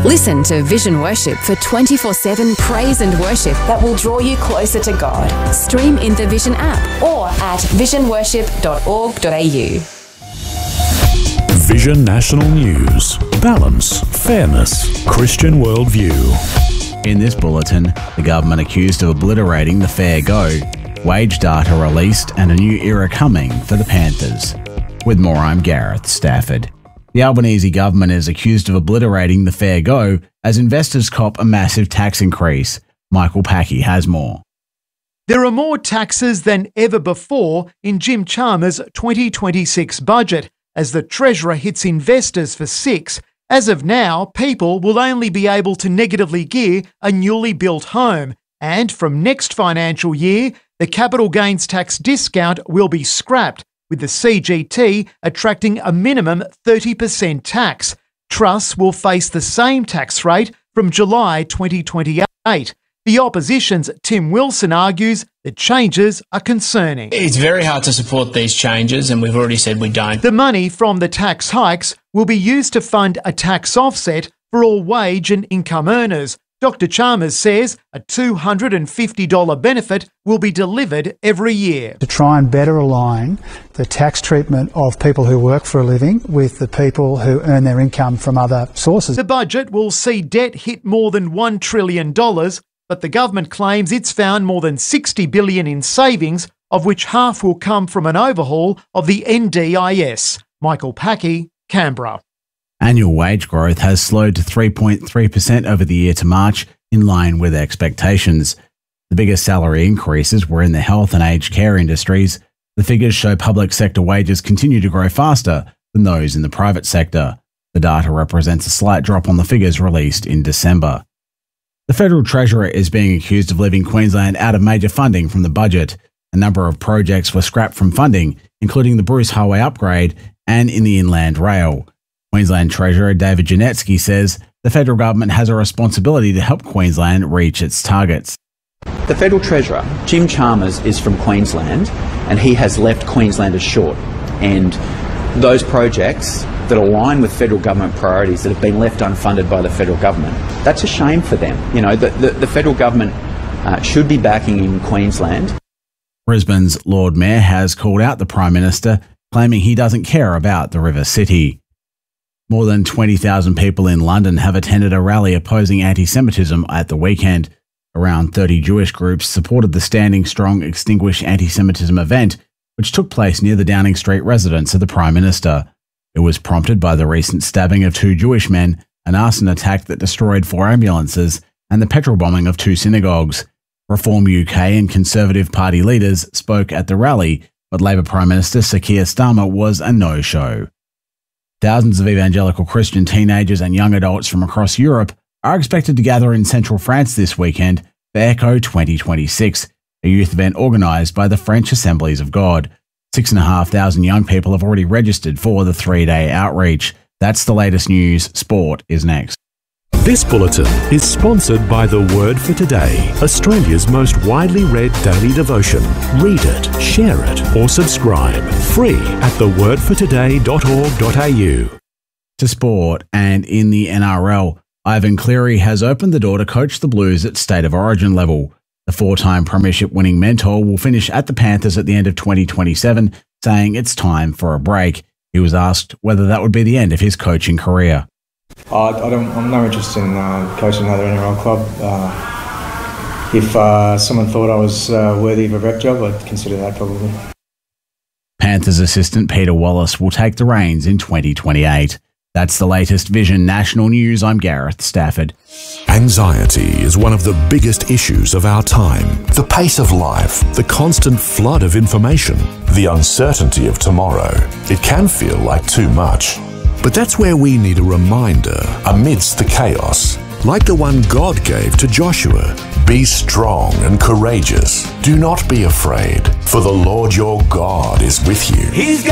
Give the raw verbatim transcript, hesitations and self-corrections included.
Listen to Vision Worship for twenty-four seven praise and worship that will draw you closer to God. Stream in the Vision app or at vision worship dot org dot a u. Vision National News. Balance, fairness, Christian worldview. In this bulletin, the government accused of obliterating the fair go, wage data released and a new era coming for the Panthers. With more, I'm Gareth Stafford. The Albanese government is accused of obliterating the fair go as investors cop a massive tax increase. Michael Packey has more. There are more taxes than ever before in Jim Chalmers' twenty twenty-six budget as the Treasurer hits investors for six. As of now, people will only be able to negatively gear a newly built home, and from next financial year, the capital gains tax discount will be scrapped, with the C G T attracting a minimum thirty percent tax. Trusts will face the same tax rate from July twenty twenty-eight. The opposition's Tim Wilson argues the changes are concerning. It's very hard to support these changes, and we've already said we don't. The money from the tax hikes will be used to fund a tax offset for all wage and income earners. Doctor Chalmers says a two hundred fifty dollars benefit will be delivered every year. To try and better align the tax treatment of people who work for a living with the people who earn their income from other sources. The budget will see debt hit more than one trillion dollars, but the government claims it's found more than sixty billion dollars in savings, of which half will come from an overhaul of the N D I S. Michael Packey, Canberra. Annual wage growth has slowed to three point three percent over the year to March, in line with expectations. The biggest salary increases were in the health and aged care industries. The figures show public sector wages continue to grow faster than those in the private sector. The data represents a slight drop on the figures released in December. The Federal Treasurer is being accused of leaving Queensland out of major funding from the budget. A number of projects were scrapped from funding, including the Bruce Highway upgrade and in the Inland Rail. Queensland Treasurer David Janetsky says the federal government has a responsibility to help Queensland reach its targets. The Federal Treasurer, Jim Chalmers, is from Queensland, and he has left Queenslanders short. And those projects that align with federal government priorities that have been left unfunded by the federal government, that's a shame for them. You know, the, the, the federal government uh, should be backing in Queensland. Brisbane's Lord Mayor has called out the Prime Minister, claiming he doesn't care about the River City. More than twenty thousand people in London have attended a rally opposing anti-Semitism at the weekend. Around thirty Jewish groups supported the Standing Strong Extinguish Anti-Semitism event, which took place near the Downing Street residence of the Prime Minister. It was prompted by the recent stabbing of two Jewish men, an arson attack that destroyed four ambulances, and the petrol bombing of two synagogues. Reform U K and Conservative Party leaders spoke at the rally, but Labor Prime Minister Sir Keir Starmer was a no-show. Thousands of evangelical Christian teenagers and young adults from across Europe are expected to gather in central France this weekend for Echo twenty twenty-six, a youth event organised by the French Assemblies of God. Six and a half thousand young people have already registered for the three-day outreach. That's the latest news. Sport is next. This bulletin is sponsored by The Word for Today, Australia's most widely read daily devotion. Read it, share it, or subscribe. Free at the word for today dot org dot a u. To sport, and in the N R L, Ivan Cleary has opened the door to coach the Blues at State of Origin level. The four-time premiership-winning mentor will finish at the Panthers at the end of twenty twenty-seven, saying it's time for a break. He was asked whether that would be the end of his coaching career. Uh, I don't, I'm no interest in uh, coaching another N R L club. Uh, if uh, someone thought I was uh, worthy of a rep job, I'd consider that probably. Panthers assistant Peter Wallace will take the reins in twenty twenty-eight. That's the latest Vision National News. I'm Gareth Stafford. Anxiety is one of the biggest issues of our time. The pace of life, the constant flood of information, the uncertainty of tomorrow. It can feel like too much. But that's where we need a reminder amidst the chaos, like the one God gave to Joshua. Be strong and courageous. Do not be afraid, for the Lord your God is with you. He's got